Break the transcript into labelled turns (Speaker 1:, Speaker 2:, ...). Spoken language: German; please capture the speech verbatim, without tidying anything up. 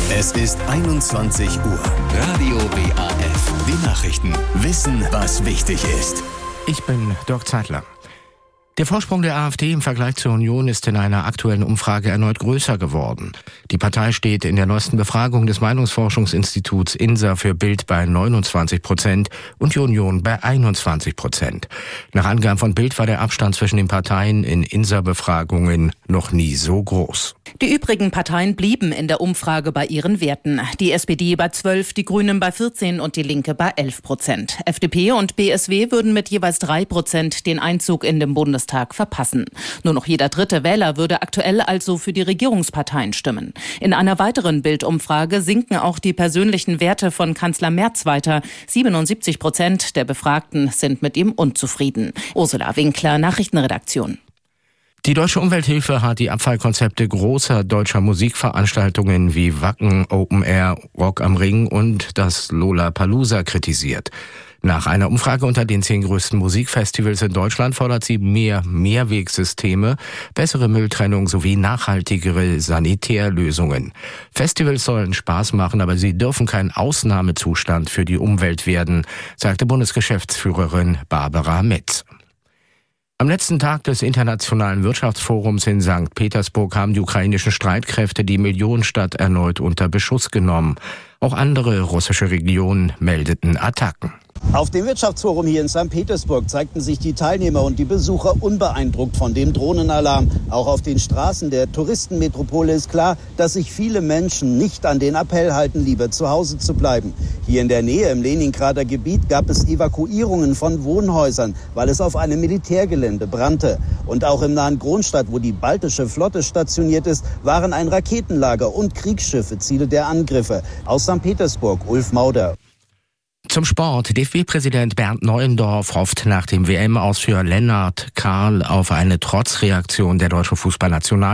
Speaker 1: Es ist einundzwanzig Uhr. Radio W A F. Die Nachrichten. Wissen, was wichtig ist.
Speaker 2: Ich bin Dirk Zeitler. Der Vorsprung der AfD im Vergleich zur Union ist in einer aktuellen Umfrage erneut größer geworden. Die Partei steht in der neuesten Befragung des Meinungsforschungsinstituts INSA für Bild bei neunundzwanzig Prozent und die Union bei einundzwanzig Prozent. Nach Angaben von Bild war der Abstand zwischen den Parteien in INSA-Befragungen noch nie so groß.
Speaker 3: Die übrigen Parteien blieben in der Umfrage bei ihren Werten. Die S P D bei zwölf, die Grünen bei vierzehn und die Linke bei elf Prozent. F D P und B S W würden mit jeweils drei Prozent den Einzug in den Bundestag verpassen. Nur noch jeder dritte Wähler würde aktuell also für die Regierungsparteien stimmen. In einer weiteren Bildumfrage sinken auch die persönlichen Werte von Kanzler Merz weiter. siebenundsiebzig Prozent der Befragten sind mit ihm unzufrieden. Ursula Winkler, Nachrichtenredaktion.
Speaker 2: Die Deutsche Umwelthilfe hat die Abfallkonzepte großer deutscher Musikveranstaltungen wie Wacken, Open Air, Rock am Ring und das Lollapalooza kritisiert. Nach einer Umfrage unter den zehn größten Musikfestivals in Deutschland fordert sie mehr Mehrwegsysteme, bessere Mülltrennung sowie nachhaltigere Sanitärlösungen. Festivals sollen Spaß machen, aber sie dürfen kein Ausnahmezustand für die Umwelt werden, sagte Bundesgeschäftsführerin Barbara Metz. Am letzten Tag des Internationalen Wirtschaftsforums in Sankt Petersburg haben die ukrainischen Streitkräfte die Millionenstadt erneut unter Beschuss genommen. Auch andere russische Regionen meldeten Attacken.
Speaker 4: Auf dem Wirtschaftsforum hier in Sankt Petersburg zeigten sich die Teilnehmer und die Besucher unbeeindruckt von dem Drohnenalarm. Auch auf den Straßen der Touristenmetropole ist klar, dass sich viele Menschen nicht an den Appell halten, lieber zu Hause zu bleiben. Hier in der Nähe im Leningrader Gebiet gab es Evakuierungen von Wohnhäusern, weil es auf einem Militärgelände brannte. Und auch im nahen Kronstadt, wo die baltische Flotte stationiert ist, waren ein Raketenlager und Kriegsschiffe Ziele der Angriffe. Aus Sankt Petersburg, Ulf Mauder.
Speaker 2: Zum Sport. D F B-Präsident Bernd Neuendorf hofft nach dem W M-Aus für Lennart Karl auf eine Trotzreaktion der deutschen Fußballnationalmannschaft.